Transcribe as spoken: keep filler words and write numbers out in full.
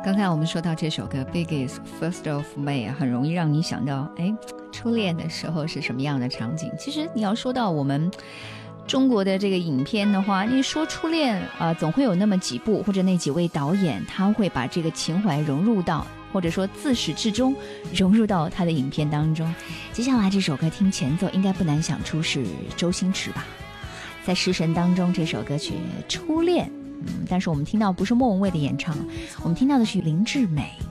刚才我们说到这首歌 Biggie's First of May 很容易让你想到哎，初恋的时候是什么样的场景。其实你要说到我们中国的这个影片的话，你说初恋啊、呃，总会有那么几部或者那几位导演他会把这个情怀融入到，或者说自始至终融入到他的影片当中。接下来这首歌听前奏应该不难想出是周星驰吧，在食神当中这首歌曲初恋，嗯，但是我们听到不是莫文蔚的演唱，我们听到的是林志美。